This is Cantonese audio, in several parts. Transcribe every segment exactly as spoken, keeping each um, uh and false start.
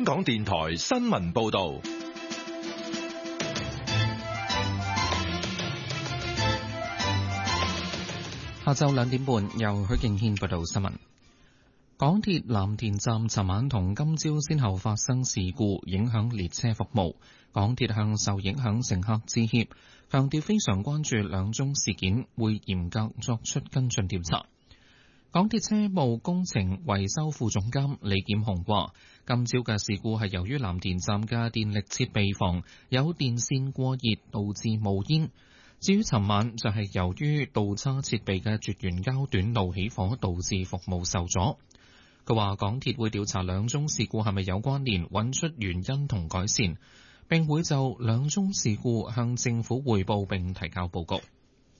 港電台新聞報道。 下晝兩點半，由許敬軒報道新聞。港鐵藍田站尋晚同今朝先後發生事故，影響列車服務。港鐵向受影響乘客致歉，強調非常關注兩宗事件，會嚴格作出跟進調查。港鐵車務工程維修副總監李劍雄話，今朝嘅事故係由於藍田站嘅電力設備房有電線過熱，導致冒煙。至於尋晚就係由於倒叉設備嘅絕緣膠短路起火，導致服務受阻。佢話港鐵會調查兩宗事故係咪有關聯，揾出原因同改善，並會就兩宗事故向政府匯報並提交報告。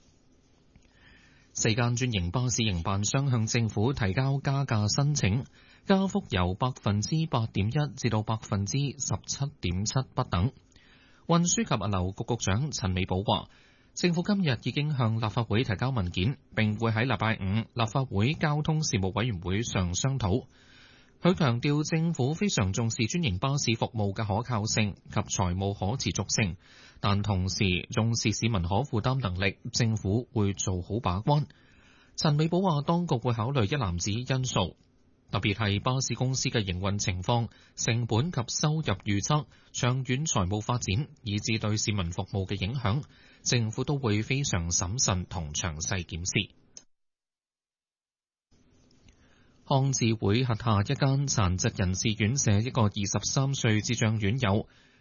四間專營巴士營辦商向政府提交加價申請，加幅由百分之八點一至到百分之十七點七不等。運輸及物流局局長陳美寶話，政府今日已經向立法會提交文件，並會喺禮拜五立法會交通事務委員會上商討。佢強調政府非常重視專營巴士服務嘅可靠性及財務可持續性，但同時重視市民可負擔能力，政府會做好把關。陳美寶話，當局會考慮一籃子因素，特別係巴士公司嘅營運情況、成本及收入預測、長遠財務發展，以至對市民服務嘅影響，政府都會非常審慎同詳細檢視。康智會轄下一間殘疾人士院舍一個二十三歲智障院友，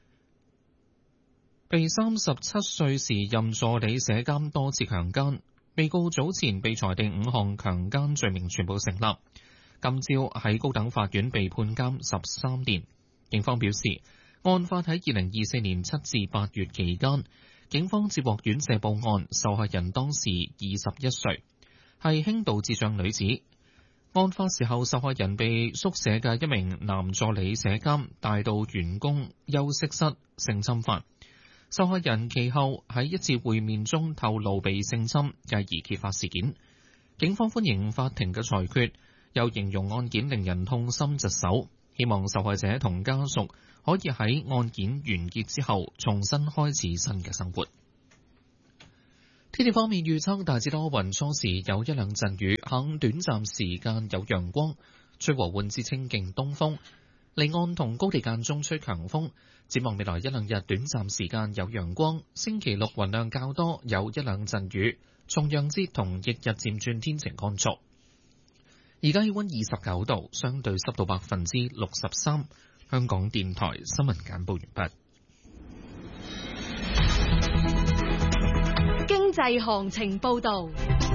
被三十七歲時任助理舍監多次強姦，被告早前被裁定五項強姦罪名全部成立，今朝喺高等法院被判監十三年。警方表示，案發喺二零二四年七至八月期間，警方接獲院舍報案，受害人當時二十一歲，係輕度智障女子。案發時候，受害人被宿舍嘅一名男助理舍監帶到員工休息室性侵犯。受害人其後喺一次會面中透露被性侵，繼而揭發事件。警方歡迎法庭嘅裁決，又形容案件令人痛心疾首，希望受害者同家屬可以喺案件完結之後重新開始新嘅生活。天氣方面預測大致多雲，初時有一兩陣雨，下午短暫時間有陽光，吹和緩至清勁東風，離岸同高地間中吹強風。展望未來一兩日，短暫時間有陽光，星期六雲量較多，有一兩陣雨。重陽節同翌日漸轉天晴乾燥。而家氣溫二十九度，相對濕度百分之六十三。香港電台新聞簡報完畢。 經濟行情報道。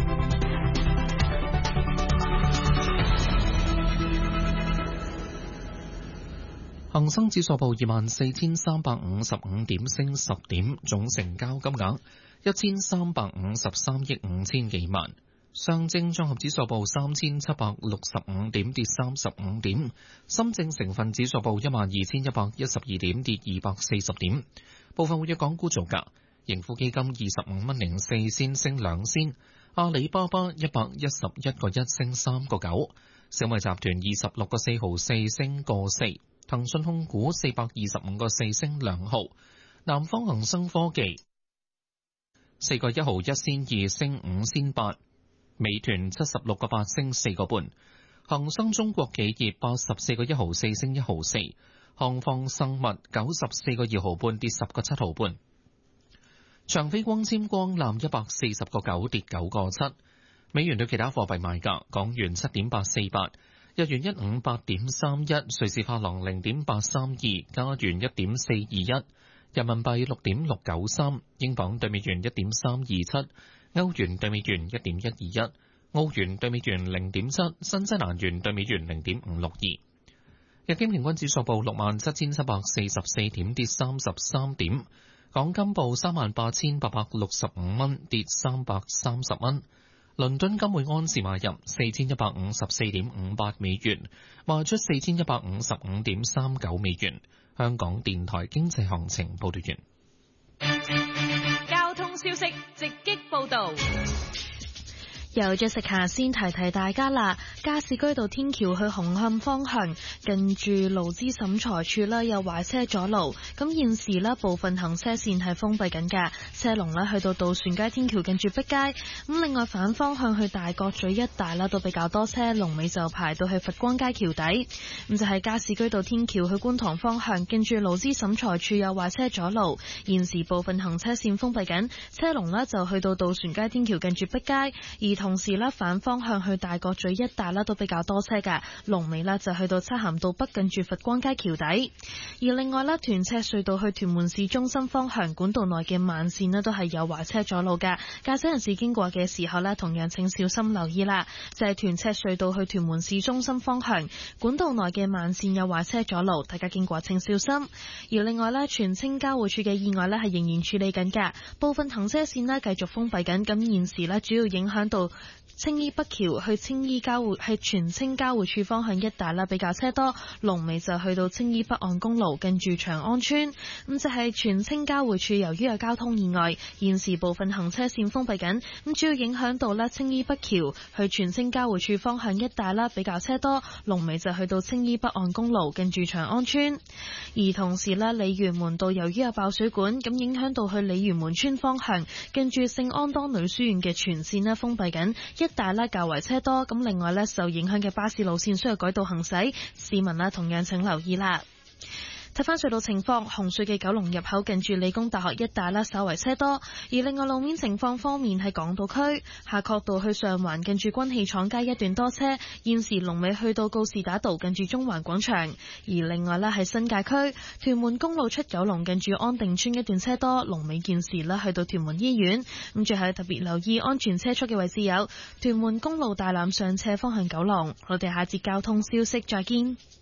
恒生指數報二萬四千三百五十五點，升十點，總成交金額一千三百五十三億五千幾萬。上證綜合指數報三千七百六十五點，跌三十五點。深證成分指數報一萬二千一百一十二點，跌二百四十點。部分活躍港股造價。盈富基金二十五蚊零四仙升兩仙，阿里巴巴一百一十一個一升三個九，小米集團二十六個四毫四升個四，騰訊控股四百二十五個四升兩毫，南方恒生科技四個一毫一仙二升五仙八，美團七十六個八升四個半，恒生中國企業八十四個一毫四升一毫四，康方生物九十四個二毫半跌十個七毫半。長飛光纖光纜一百四十個九跌九個七，美元對其他貨幣賣價：港元七點八四八，日元一五八點三一，瑞士法郎零點八三二，加元一點四二一，人民幣六點六九三，英鎊對美元一點三二七，歐元對美元一點一二一，澳元對美元零點七，新西蘭元對美元零點五六二。日經平均指數報六萬七千七百四十四點，跌三十三點。港金報三萬八千八百六十五蚊，跌三百三十蚊。倫敦金每安士買入四千一百五十四點五八美元，賣出四千一百五十五點三九美元。香港電台經濟行情報道完。 交通消息直擊報道。 由着食下先提提大家啦，加士居道天橋去紅磡方向，近住勞資審裁處啦，有壞車阻路。咁現時呢，部分行車線係封閉緊嘅，車龍呢去到渡船街天橋近住碧街。咁另外反方向去大角咀一帶啦，都比較多車，龍尾就排到去佛光街橋底。咁就係加士居道天橋去觀塘方向，近住勞資審裁處有壞車阻路，現時部分行車線封閉緊，車龍呢就去到渡船街天橋近住碧街。而同時咧，反方向去大角咀一帶咧都比較多車嘅，龍尾咧就去到漆咸道北近住佛光街橋底。而另外咧，屯赤隧道去屯門市中心方向管道內嘅慢線咧都係有壞車阻路嘅，駕駛人士經過嘅時候咧，同樣請小心留意啦。就係屯赤隧道去屯門市中心方向管道內嘅慢線有壞車阻路，大家經過請小心。而另外咧，荃青交匯處嘅意外咧係仍然處理緊嘅，部分行車線咧繼續封閉緊，咁現時咧主要影響到青衣北橋去青衣交匯係荃青交匯處方向一帶啦，比較車多，龍尾就去到青衣北岸公路近住長安村。咁就係荃青交匯處，由於有交通意外，現時部分行車線封閉緊，咁主要影響到咧青衣北橋去荃青交匯處方向一帶啦，比較車多，龍尾就去到青衣北岸公路近住長安村。而同時咧，鯉魚門道由於有爆水管，咁影響到去鯉魚門村方向近住聖安當女書院嘅全線咧封閉緊，一帶咧較為車多。咁另外咧，受影響嘅巴士路線需要改道行駛，市民咧同樣請留意啦。睇翻隧道情況，紅隧嘅九龍入口近住理工大學一帶啦，稍為車多。而另外路面情況方面，喺港島區夏慤道去上環近住軍器廠街一段多車，現時龍尾去到告士打道近住中環廣場。而另外咧喺新界區屯門公路出九龍近住安定村一段車多，龍尾現時咧去到屯門醫院。咁最後特別留意安全車速嘅位置有屯門公路大欖上斜方向九龍。我哋下節交通消息再見。